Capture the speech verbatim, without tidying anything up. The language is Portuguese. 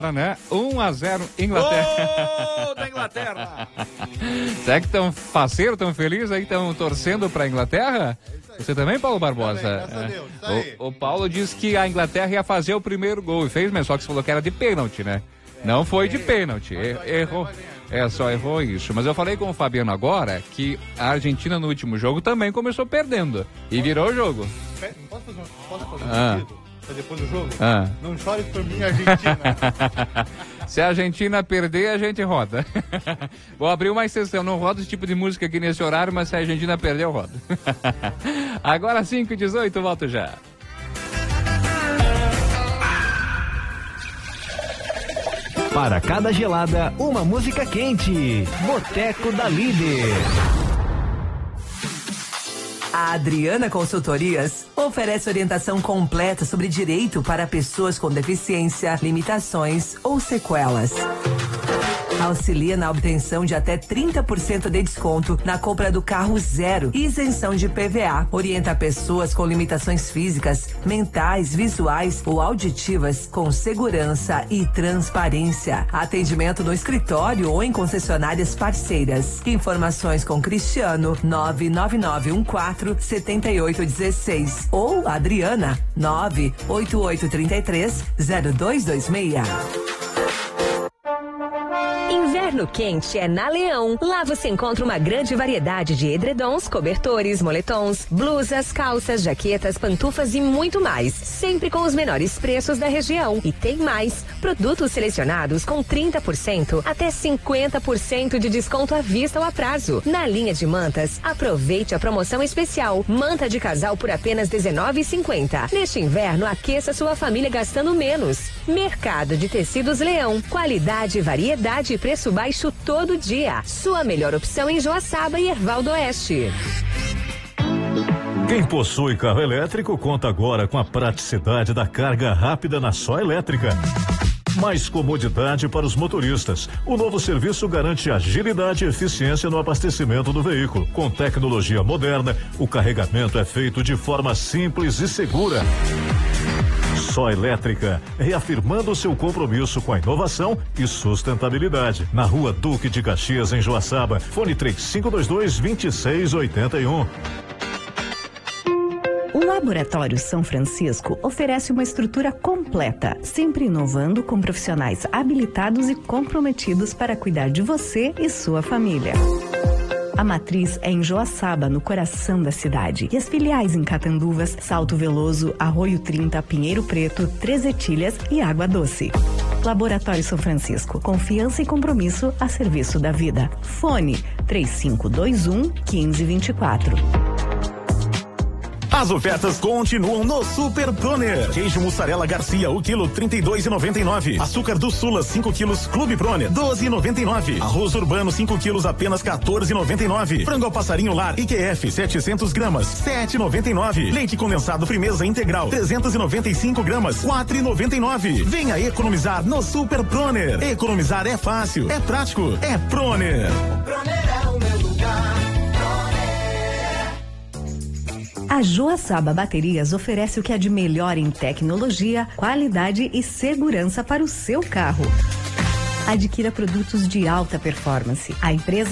Né? um a zero Inglaterra. Gol da Inglaterra! Será que estão faceiros, tão felizes aí, estão torcendo pra Inglaterra? É Você também, Paulo Barbosa? Também, graças a Deus, isso aí. O, o Paulo disse que a Inglaterra ia fazer o primeiro gol e fez, mas só que você falou que era de pênalti, né? É, Não foi de pênalti, er, errou. É, só errou isso. Mas eu falei com o Fabiano agora que a Argentina no último jogo também começou perdendo e virou o jogo. Posso fazer, posso fazer Ah. um pedido? Depois do jogo? Ah. Não chore por mim, Argentina. Se a Argentina perder, a gente roda. Vou abrir uma exceção, não rodo esse tipo de música aqui nesse horário, mas se a Argentina perder, eu rodo. Agora cinco e dezoito, volto já. Para cada gelada, uma música quente. Boteco da Líder. A Adriana Consultorias oferece orientação completa sobre direito para pessoas com deficiência, limitações ou sequelas. Auxilia na obtenção de até trinta por cento de desconto na compra do carro zero e isenção de P V A. Orienta pessoas com limitações físicas, mentais, visuais ou auditivas com segurança e transparência. Atendimento no escritório ou em concessionárias parceiras. Informações com Cristiano nove nove nove um quatro sete oito um seis ou Adriana nove oito oito três três zero dois dois seis. Inverno quente é na Leão. Lá você encontra uma grande variedade de edredons, cobertores, moletons, blusas, calças, jaquetas, pantufas e muito mais. Sempre com os menores preços da região. E tem mais. Produtos selecionados com trinta por cento até cinquenta por cento de desconto à vista ou a prazo. Na linha de mantas, aproveite a promoção especial. Manta de casal por apenas dezenove reais e cinquenta centavos. Neste inverno, aqueça sua família gastando menos. Mercado de Tecidos Leão. Qualidade, variedade e preço baixo todo dia. Sua melhor opção em Joaçaba e Erval do Oeste. Quem possui carro elétrico conta agora com a praticidade da carga rápida na Só Elétrica. Mais comodidade para os motoristas. O novo serviço garante agilidade e eficiência no abastecimento do veículo. Com tecnologia moderna, o carregamento é feito de forma simples e segura. Só Elétrica, reafirmando seu compromisso com a inovação e sustentabilidade. Na Rua Duque de Caxias, em Joaçaba. Fone três cinco dois dois, dois seis oito um. O Laboratório São Francisco oferece uma estrutura completa, sempre inovando com profissionais habilitados e comprometidos para cuidar de você e sua família. A matriz é em Joaçaba, no coração da cidade. E as filiais em Catanduvas, Salto Veloso, Arroio trinta, Pinheiro Preto, Três Etilhas e Água Doce. Laboratório São Francisco. Confiança e compromisso a serviço da vida. Fone três cinco dois um, um cinco dois quatro. As ofertas continuam no Super Proner. Queijo mussarela Garcia, o quilo trinta e dois e noventa e nove. Açúcar do Sula, cinco quilos, Clube Proner, doze e noventa e nove. Arroz urbano, cinco quilos, apenas quatorze e noventa e nove. Frango ao passarinho lar, I Q F, setecentos gramas, sete e noventa e nove. Leite condensado Frimeza integral, trezentos e noventa e cinco gramas, quatro e noventa e nove. Venha economizar no Super Proner. Economizar é fácil, é prático, é Proner. Proner é o meu lugar. A Joaçaba Baterias oferece o que há de melhor em tecnologia, qualidade e segurança para o seu carro. Adquira produtos de alta performance. A empresa